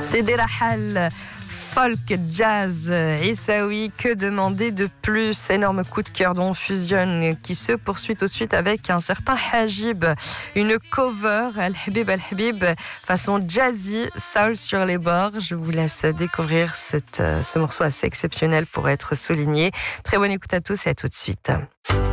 C'était la halle folk jazz Issaoui. Que demander de plus? Énorme coup de cœur dont on fusionne qui se poursuit tout de suite avec un certain Hajib. Une cover Al-Habib façon jazzy, soul sur les bords. Je vous laisse découvrir ce morceau assez exceptionnel pour être souligné. Très bonne écoute à tous et à tout de suite.